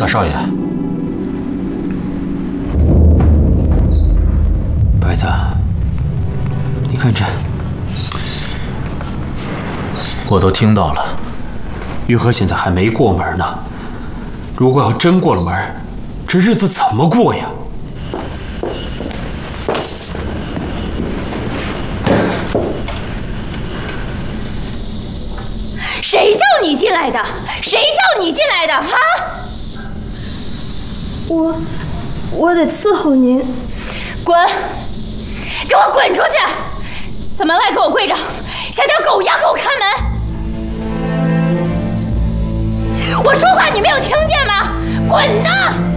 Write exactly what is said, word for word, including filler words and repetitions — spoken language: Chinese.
大少爷，白子，你看这，我都听到了。玉和现在还没过门呢，如果要真过了门，这日子怎么过呀？ 谁叫你进来的？谁叫你进来的？哈！ 我，我得伺候您。 滚！给我滚出去！在门外给我跪着，像条狗一样给我看门！我说话你没有听见吗？滚呐！